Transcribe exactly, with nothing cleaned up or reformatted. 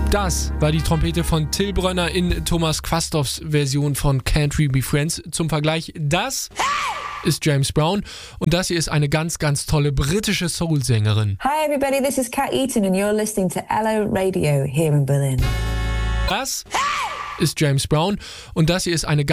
Das war die Trompete von Till Brönner in Thomas Quasthoffs Version von Can't We Be Friends. Zum Vergleich, das ist James Brown und das hier ist eine ganz, ganz tolle britische Soul-Sängerin. Hi everybody, this is Kat Eaton and you're listening to L O Radio here in Berlin. Das ist James Brown und das hier ist eine